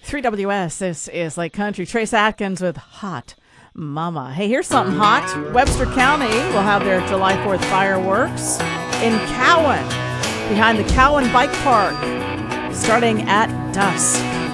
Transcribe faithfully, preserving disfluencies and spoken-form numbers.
three W S, this is Lake Country. Trace Atkins with Hot Mama. Hey, here's something hot. Webster County will have their July fourth fireworks in Cowan, behind the Cowan Bike Park, starting at dusk.